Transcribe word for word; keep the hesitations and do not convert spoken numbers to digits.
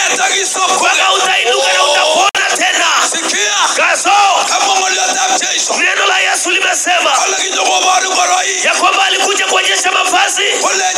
Waka utainuka na utapona tena. Kazo. Neno la Yesu limesema ya kwamba alikuja kuonyesha mavazi